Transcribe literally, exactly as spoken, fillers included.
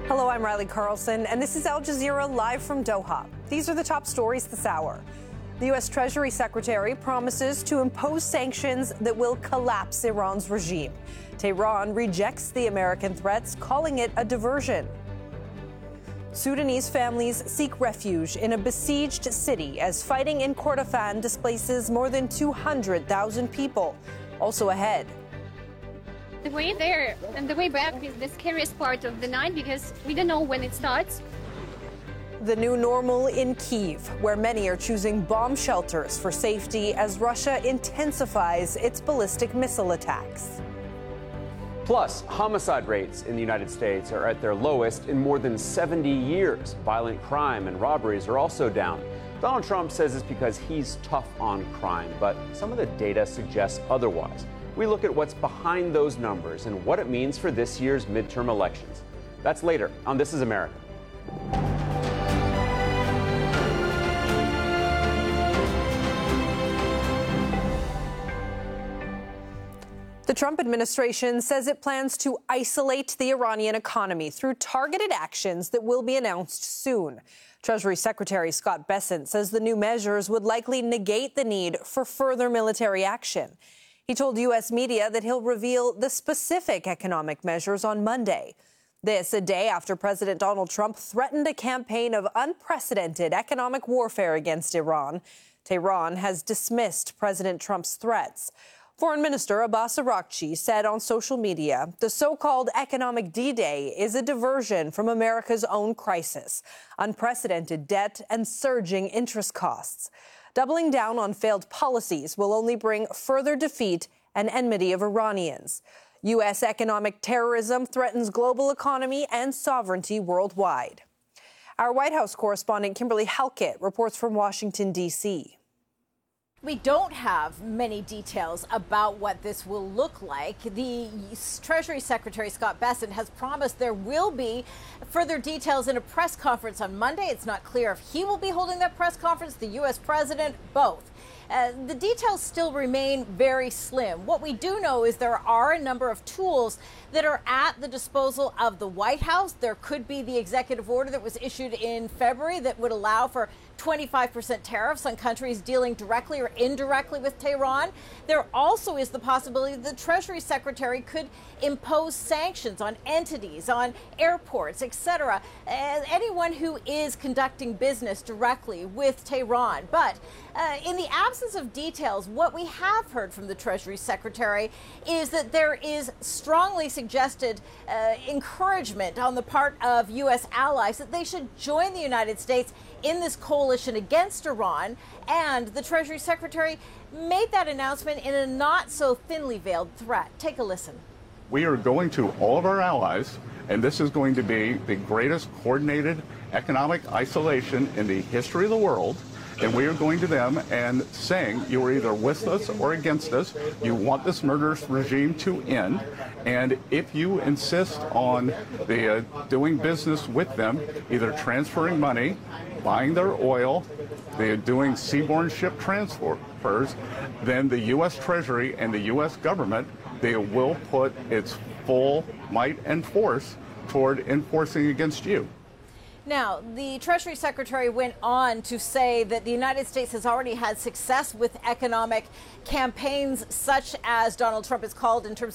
Hello, I'm Riley Carlson, and this is Al Jazeera live from Doha. These are the top stories this hour. The U S Treasury Secretary promises to impose sanctions that will collapse Iran's regime. Tehran rejects the American threats, calling it a diversion. Sudanese families seek refuge in a besieged city as fighting in Kordofan displaces more than two hundred thousand people. Also ahead. The way there and the way back is the scariest part of the night because we don't know when it starts. The new normal in Kyiv, where many are choosing bomb shelters for safety as Russia intensifies its ballistic missile attacks. Plus, homicide rates in the United States are at their lowest in more than seventy years. Violent crime and robberies are also down. Donald Trump says it's because he's tough on crime, but some of the data suggests otherwise. We look at what's behind those numbers and what it means for this year's midterm elections. That's later on This Is America. The Trump administration says it plans to isolate the Iranian economy through targeted actions that will be announced soon. Treasury Secretary Scott Bessent says the new measures would likely negate the need for further military action. He told U S media that he'll reveal the specific economic measures on Monday. This a day after President Donald Trump threatened a campaign of unprecedented economic warfare against Iran. Tehran has dismissed President Trump's threats. Foreign Minister Abbas Araghchi said on social media the so-called economic D-Day is a diversion from America's own crisis, unprecedented debt and surging interest costs. Doubling down on failed policies will only bring further defeat and enmity of Iranians. U S economic terrorism threatens global economy and sovereignty worldwide. Our White House correspondent Kimberly Halkett reports from Washington, D C We don't have many details about what this will look like. The Treasury Secretary Scott Bessent has promised there will be further details in a press conference on Monday. It's not clear if he will be holding that press conference, the U S president, both. Uh, the details still remain very slim. What we do know is there are a number of tools that are at the disposal of the White House. There could be the executive order that was issued in February that would allow for twenty-five percent tariffs on countries dealing directly or indirectly with Tehran. There also is the possibility that the Treasury Secretary could impose sanctions on entities, on airports, et cetera, uh, anyone who is conducting business directly with Tehran. But uh, in the absence of details, what we have heard from the Treasury Secretary is that there is strongly suggested uh, encouragement on the part of U S allies that they should join the United States in this coalition against Iran, and the Treasury Secretary made that announcement in a not so thinly veiled threat. Take a listen. We are going to all of our allies, and this is going to be the greatest coordinated economic isolation in the history of the world. And we are going to them and saying, you are either with us or against us. You want this murderous regime to end. And if you insist on the, uh, doing business with them, either transferring money, buying their oil, they're doing seaborne ship transfers, then the U S Treasury and the U S government, they will put its full might and force toward enforcing against you. Now, the Treasury Secretary went on to say that the United States has already had success with economic campaigns such as Donald Trump has called in terms of